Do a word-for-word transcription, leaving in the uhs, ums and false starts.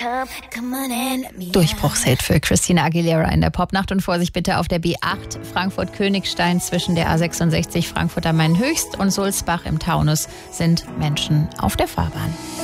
Durchbruchshit für Christina Aguilera in der Popnacht. Und Vorsicht bitte auf der B acht Frankfurt-Königstein zwischen der A sechsundsechzig Frankfurt am Main Höchst und Sulzbach im Taunus sind Menschen auf der Fahrbahn.